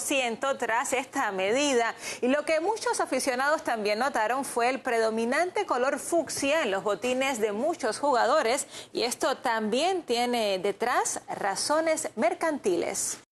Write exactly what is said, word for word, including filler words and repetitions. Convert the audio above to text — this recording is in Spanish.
ciento tras esta medida. Y lo que muchos aficionados también notaron fue el predominante color fucsia en los botines de muchos jugadores, y esto también tiene detrás razones mercantiles.